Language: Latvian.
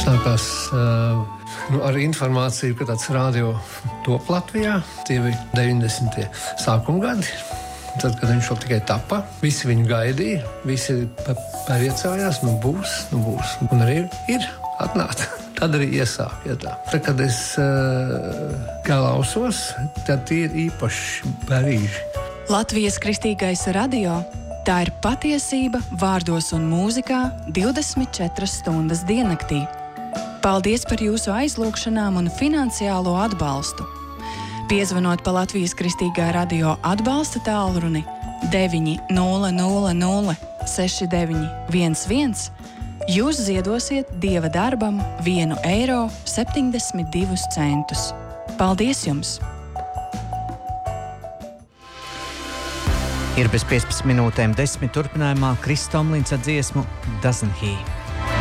Sākās ar informāciju, ka tāds radio top Latvijā. Tie bija 90. sākuma gadi. Tad, kad viņš vēl tikai tapa, visi viņu gaidīja, visi priecājās, būs. Un arī ir atnāca. Tad arī iesāka. Ja tā. Tad, kad es klausos, tad tie ir īpaši brīži. Latvijas Kristīgais radio – tā ir patiesība vārdos un mūzikā 24 stundas diennaktī. Paldies par jūsu aizlūgšanām un finansiālo atbalstu. Piezvanot pa Latvijas Kristīgā radio atbalsta tālruni 900 6911, jūs ziedosiet Dieva darbam 1,72 eiro. Paldies jums! Ir bez 15 minūtēm 10 turpinājumā Kris Tomlins ar dziesmu Doesn't He.